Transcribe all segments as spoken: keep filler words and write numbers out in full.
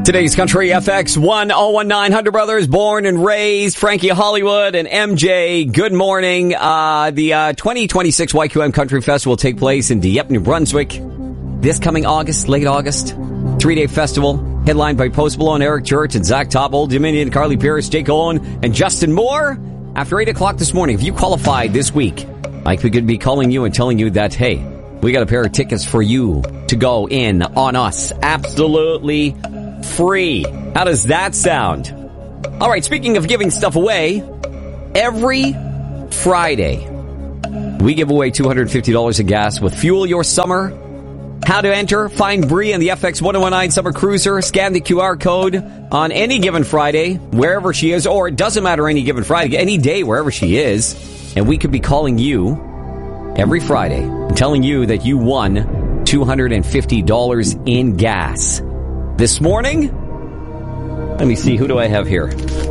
Today's Country F X one oh one nine Hunter Brothers, born and raised, Frankie Hollywood and M J. Good morning. Uh, the uh, twenty twenty-six Y Q M Country Fest will take place in Dieppe, New Brunswick this coming August, late August. Three-day festival headlined by Post Malone, Eric Church, and Zach Top, Old Dominion, Carly Pierce, Jake Owen, and Justin Moore. After eight o'clock this morning, if you qualified this week, I could be calling you and telling you that, hey, we got a pair of tickets for you to go in on us. Absolutely free. How does that sound? All right, speaking of giving stuff away, every Friday, we give away two hundred fifty dollars of gas with Fuel Your Summer. How to enter? Find Bree and the F X one oh one nine Summer Cruiser. Scan the Q R code on any given Friday, wherever she is, or it doesn't matter any given Friday, any day, wherever she is. And we could be calling you every Friday and telling you that you won two hundred fifty dollars in gas. This morning, let me see, who do I have here?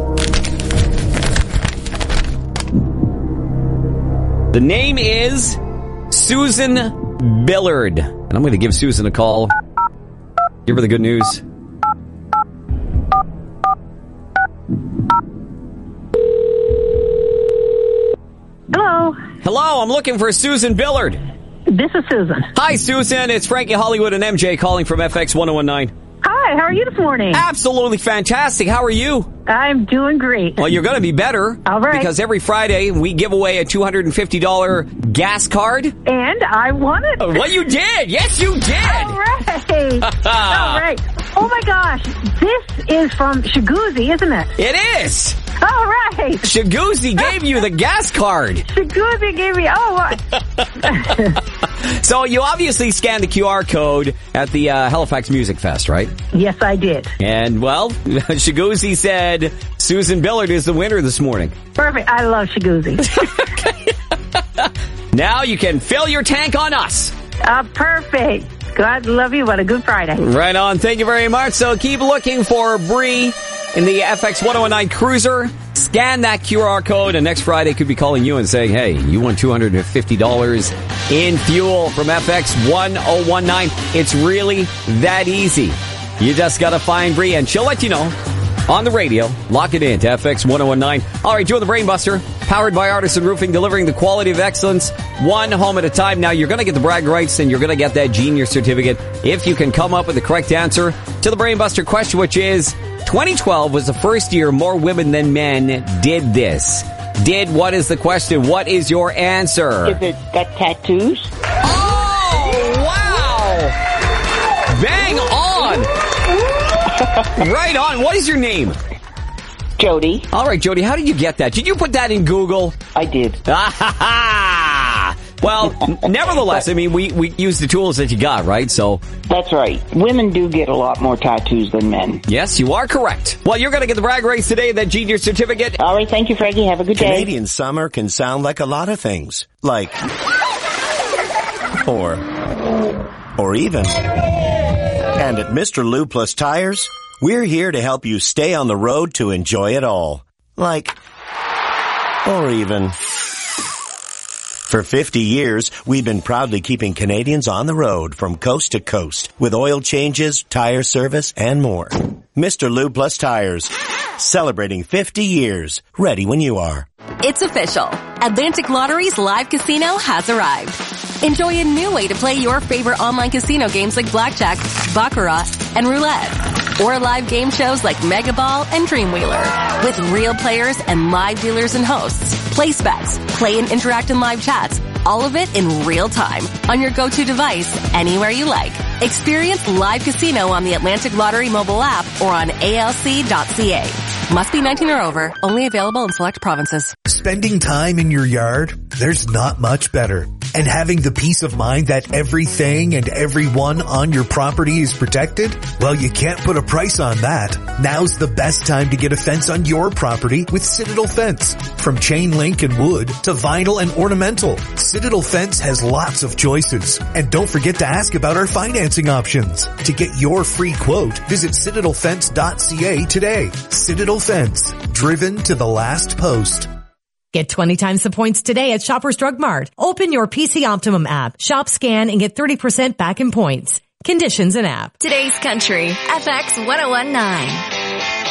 The name is Susan Billard. And I'm going to give Susan a call. Give her the good news. Hello. Hello, I'm looking for Susan Billard. This is Susan. Hi, Susan. It's Frankie Hollywood and M J calling from F X one oh one nine. Hi, how are you this morning? Absolutely fantastic. How are you? I'm doing great. Well, you're going to be better. All right. Because every Friday we give away a two hundred fifty dollars gas card. And I won it. Well, you did. Yes, you did. All right. All right. Oh, my gosh. This is from Shaguzi, isn't it? It is. All right. Shaguzi gave you the gas card. Shaguzi gave me, oh, what? So you obviously scanned the Q R code at the uh, Halifax Music Fest, right? Yes, I did. And, well, Shaguzi said Susan Billard is the winner this morning. Perfect. I love Shaguzi. Now you can fill your tank on us. Uh, perfect. God love you. What a good Friday. Right on. Thank you very much. So keep looking for Bree in the F X one oh one nine Cruiser. Scan that Q R code, and next Friday could be calling you and saying, hey, you won two hundred fifty dollars in fuel from F X one oh one nine. It's really that easy. You just got to find Bree, and she'll let you know on the radio. Lock it in to F X one oh one nine. All right, doing the Brainbuster, powered by Artisan Roofing, delivering the quality of excellence one home at a time. Now, you're going to get the brag rights, and you're going to get that Genius certificate if you can come up with the correct answer to the Brainbuster question, which is, twenty twelve was the first year more women than men did this. Did, what is the question? What is your answer? Is it got tattoos? Oh, wow! Bang on! Right on. What is your name? Jody. All right, Jody, how did you get that? Did you put that in Google? I did. Ah, ha, ha. Well, nevertheless, I mean, we, we use the tools that you got, right? So that's right. Women do get a lot more tattoos than men. Yes, you are correct. Well, you're going to get the brag rights today, that Genius certificate. All right, thank you, Frankie. Have a good day. Canadian summer can sound like a lot of things. Like, or, or even. And at Mister Lube Plus Tires, we're here to help you stay on the road to enjoy it all. Like, or even. For fifty years, we've been proudly keeping Canadians on the road from coast to coast with oil changes, tire service, and more. Mister Lube Plus Tires, celebrating fifty years. Ready when you are. It's official. Atlantic Lottery's live casino has arrived. Enjoy a new way to play your favorite online casino games like Blackjack, Baccarat, and Roulette. Or live game shows like Mega Ball and Dreamwheeler. With real players and live dealers and hosts. Place bets, play and interact in live chats. All of it in real time. On your go-to device, anywhere you like. Experience live casino on the Atlantic Lottery mobile app or on A L C dot C A. Must be nineteen or over. Only available in select provinces. Spending time in your yard? There's not much better. And having the peace of mind that everything and everyone on your property is protected? Well, you can't put a price on that. Now's the best time to get a fence on your property with Citadel Fence. From chain link and wood to vinyl and ornamental, Citadel Fence has lots of choices. And don't forget to ask about our financing options. To get your free quote, visit citadel fence dot C A today. Citadel Fence, driven to the last post. Get twenty times the points today at Shoppers Drug Mart. Open your P C Optimum app, shop, scan, and get thirty percent back in points. Conditions and app. Today's Country, F X one oh one point nine.